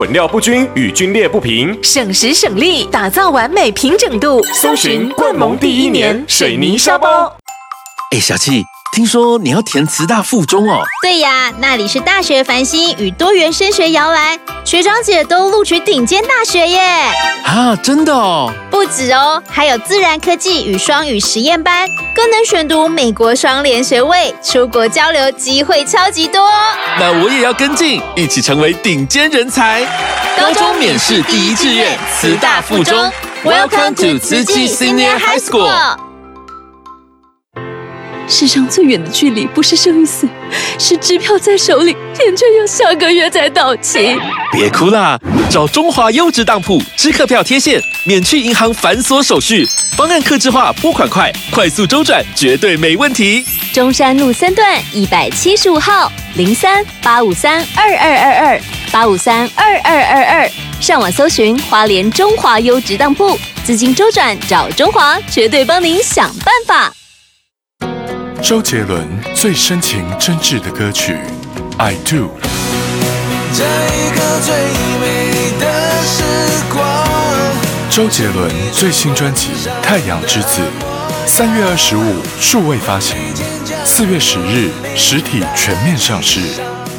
混料不均与均列不平， 省时省力，打造完美平整度。 搜寻冠盟第一年水泥沙包。 小七，听说你要填慈大附中哦？ 对呀，那里是大学繁星与多元升学摇篮，学长姐都录取顶尖大学耶！ 啊，真的哦？ 不止哦，还有自然科技与双语实验班，更能选读美国双联学位，出国交流机会超级多哦。 那我也要跟进，一起成为顶尖人才。高中免试第一志愿，慈大附中。Welcome to 慈济 Senior High School。 世上最远的距离不是生与死，是支票在手里，钱却要下个月才到期。 别哭啦，找中华优质当铺，支客票贴现，免去银行繁琐手续，方案客制化，拨款快，快速周转，绝对没问题。 中山路3段175号03-853-2222，853-2222，上网搜寻花莲中华优质当铺，资金周转找中华，绝对帮您想办法。 周杰伦最深情真挚的歌曲《I Do》。 这一刻最美的时光。 周杰伦最新专辑《太阳之子》，3月25数位发行，4月10日实体全面上市。